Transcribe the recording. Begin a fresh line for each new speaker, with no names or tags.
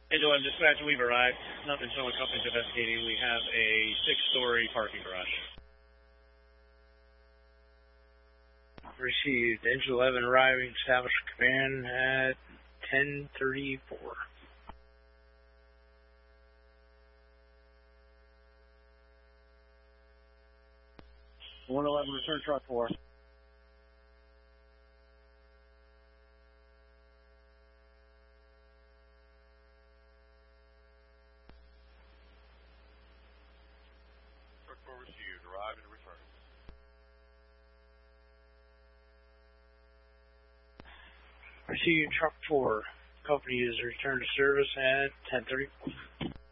Angela, dispatch, we've arrived. Nothing showing companies investigating. We have a 6-story parking garage.
Received. Engine 11 arriving. Establish command at 10:34.
Return truck 4.
Truck 4 received. Arrive and return.
Received. Truck 4. Company is returned to service at 10:34.